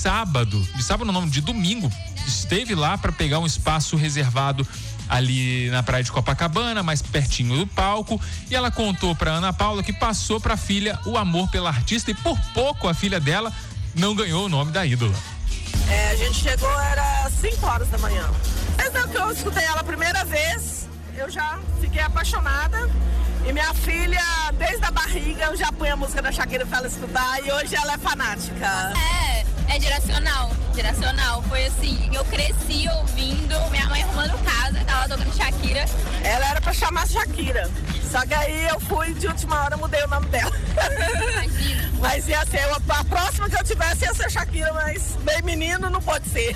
sábado não, de domingo, esteve lá para pegar um espaço reservado ali na praia de Copacabana, mais pertinho do palco, e ela contou para Ana Paula que passou para a filha o amor pela artista e por pouco a filha dela não ganhou o nome da ídola. A gente chegou, era 5 horas da manhã. Desde que eu escutei ela a primeira vez, eu já fiquei apaixonada. E minha filha, desde a barriga, eu já ponho a música da Shakira pra ela escutar e hoje ela é fanática. É geracional. Foi assim, eu cresci ouvindo, minha mãe arrumando casa, tava tocando Shakira. Ela era pra chamar Shakira, só que aí eu fui de última hora, mudei o nome dela. Imagina. Mas ia ser, a próxima que eu tivesse ia ser Shakira, mas bem menino não pode ser.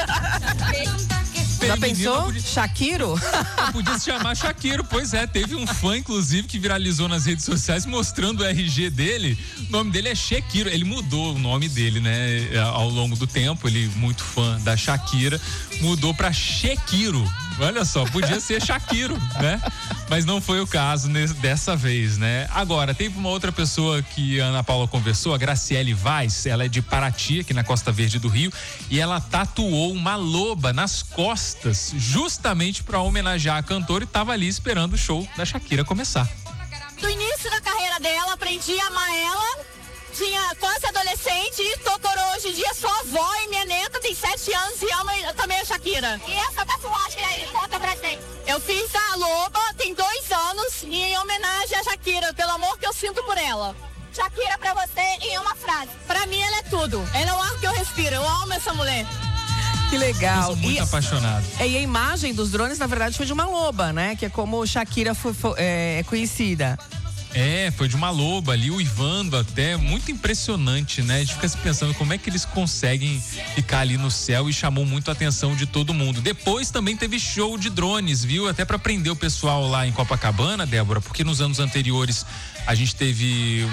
Já pensou? Shakiro? Podia se chamar Shakiro, pois é, teve um fã inclusive que viralizou nas redes sociais mostrando o RG dele, o nome dele é Shakiro, ele mudou o nome dele, né, ao longo do tempo, ele muito fã da Shakira, mudou pra Shakiro, olha só, podia ser Shakiro, né, mas não foi o caso dessa vez, né. Agora, teve uma outra pessoa que a Ana Paula conversou, a Graciele Vaz, ela é de Paraty, aqui na Costa Verde do Rio, e ela tatuou uma loba nas costas justamente para homenagear a cantora e estava ali esperando o show da Shakira começar. No início da carreira dela, aprendi a amar ela, tinha quase adolescente e tô por hoje em dia, sou avó e minha neta tem 7 anos e ama também a Shakira. E essa tatuagem aí, conta pra gente. Eu fiz a loba, tem 2 anos, e em homenagem a Shakira, pelo amor que eu sinto por ela. Shakira pra você em uma frase. Pra mim ela é tudo, ela é o ar que eu respiro, eu amo essa mulher. Que legal. Eu sou muito apaixonado. E a imagem dos drones, na verdade, foi de uma loba, né? Que é como Shakira é conhecida. Foi de uma loba ali, uivando até, muito impressionante, né? A gente fica se pensando como é que eles conseguem ficar ali no céu e chamou muito a atenção de todo mundo. Depois também teve show de drones, viu? Até para prender o pessoal lá em Copacabana, Débora, porque nos anos anteriores a gente teve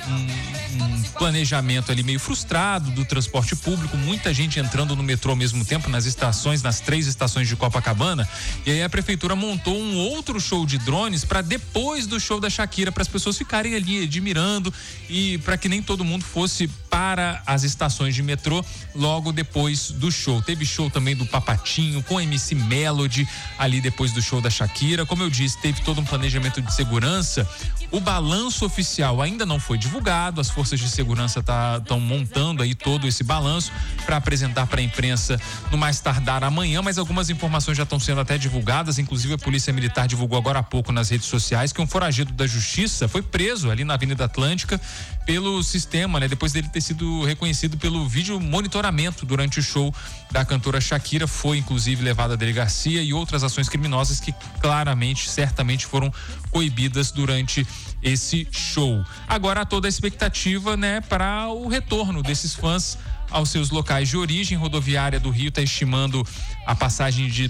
um planejamento ali meio frustrado do transporte público, muita gente entrando no metrô ao mesmo tempo nas 3 estações de Copacabana, e aí a prefeitura montou um outro show de drones para depois do show da Shakira, para as pessoas ficarem ali admirando e para que nem todo mundo fosse para as estações de metrô logo depois do show. Teve show também do Papatinho com MC Melody ali depois do show da Shakira. Como eu disse, teve todo um planejamento de segurança. O balanço oficial ainda não foi divulgado, as forças de segurança estão montando aí todo esse balanço para apresentar para a imprensa no mais tardar amanhã, mas algumas informações já estão sendo até divulgadas, inclusive a Polícia Militar divulgou agora há pouco nas redes sociais que um foragido da Justiça foi preso ali na Avenida Atlântica pelo sistema, né? Depois dele ter sido reconhecido pelo vídeo monitoramento durante o show da cantora Shakira, foi inclusive levado à delegacia e outras ações criminosas que claramente, certamente foram coibidas durante esse show. Agora há toda a expectativa, né, para o retorno desses fãs aos seus locais de origem. Rodoviária do Rio está estimando a passagem de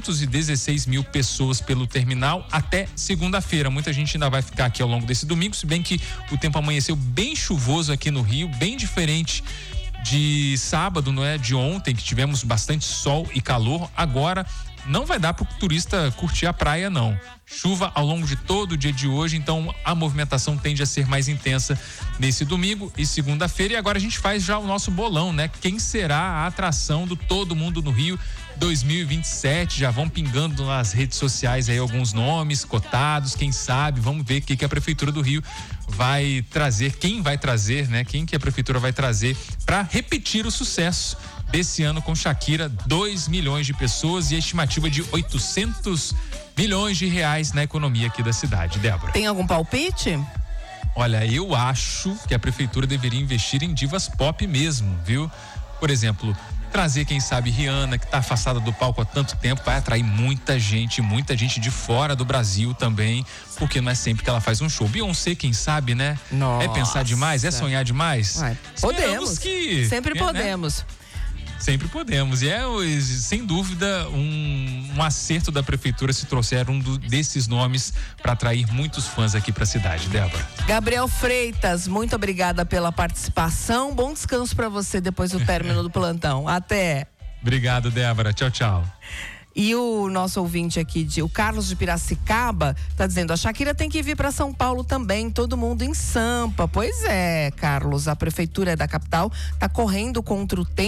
216 mil pessoas pelo terminal até segunda-feira. Muita gente ainda vai ficar aqui ao longo desse domingo, se bem que o tempo amanheceu bem chuvoso aqui no Rio, bem diferente de sábado, não é? De ontem, que tivemos bastante sol e calor. Agora não vai dar para o turista curtir a praia, não. Chuva ao longo de todo o dia de hoje, então a movimentação tende a ser mais intensa nesse domingo e segunda-feira. E agora a gente faz já o nosso bolão, né? Quem será a atração do Todo Mundo no Rio 2027? Já vão pingando nas redes sociais aí alguns nomes cotados, quem sabe, vamos ver o que a Prefeitura do Rio vai trazer, quem vai trazer, né? Quem que a Prefeitura vai trazer para repetir o sucesso desse ano com Shakira, 2 milhões de pessoas e a estimativa de 800 milhões de reais na economia aqui da cidade. Débora. Tem algum palpite? Olha, eu acho que a prefeitura deveria investir em divas pop mesmo, viu? Por exemplo, trazer, quem sabe, Rihanna, que tá afastada do palco há tanto tempo, vai atrair muita gente de fora do Brasil também, porque não é sempre que ela faz um show. Beyoncé, quem sabe, né? Nossa. É pensar demais? É sonhar demais? Podemos. Sempre podemos. Né? Sempre podemos. E é, sem dúvida, um acerto da prefeitura se trouxer desses nomes para atrair muitos fãs aqui para a cidade. Débora. Gabriel Freitas, muito obrigada pela participação. Bom descanso para você depois do término do plantão. Até. Obrigado, Débora. Tchau, tchau. E o nosso ouvinte aqui, o Carlos de Piracicaba, tá dizendo: a Shakira tem que vir para São Paulo também, todo mundo em Sampa. Pois é, Carlos, a prefeitura da capital tá correndo contra o tempo.